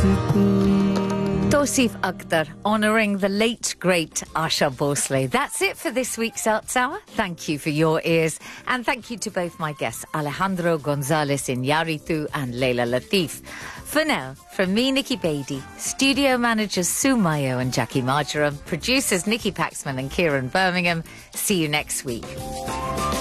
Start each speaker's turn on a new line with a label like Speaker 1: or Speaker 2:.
Speaker 1: Tosif Akhtar, honouring the late, great Asha Bhosle. That's it for this week's Arts Hour. Thank you for your ears. And thank you to both my guests, Alejandro Gonzalez Iñárritu and Leila Latif. For now, from me, Nikki Beattie, studio managers Sue Mayo and Jackie Marjoram, producers Nikki Paxman and Kieran Birmingham. See you next week.